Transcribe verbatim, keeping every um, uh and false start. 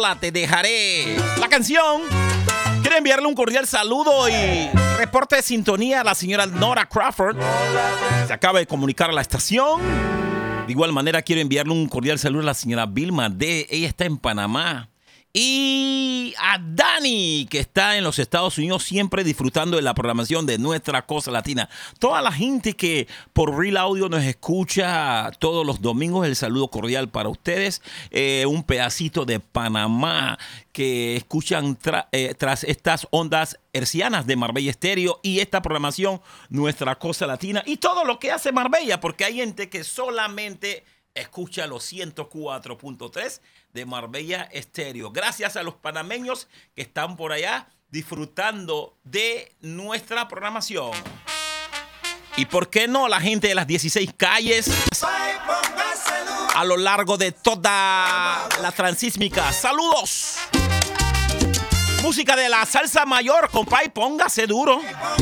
sola te dejaré. La canción. Quiero enviarle un cordial saludo y reporte de sintonía a la señora Nora Crawford. Se acaba de comunicar a la estación. De igual manera quiero enviarle un cordial saludo a la señora Vilma D. Ella está en Panamá. Y a Dani, que está en los Estados Unidos, siempre disfrutando de la programación de Nuestra Cosa Latina. Toda la gente que por Real Audio nos escucha todos los domingos, el saludo cordial para ustedes. Eh, un pedacito de Panamá que escuchan tra- eh, tras estas ondas hercianas de Marbella Estéreo y esta programación Nuestra Cosa Latina y todo lo que hace Marbella, porque hay gente que solamente escucha los ciento cuatro punto tres de Marbella Estéreo. Gracias a los panameños que están por allá disfrutando de nuestra programación. Y por qué no la gente de las dieciséis calles a lo largo de toda la transísmica. ¡Saludos! Música de la salsa mayor, compay, póngase duro.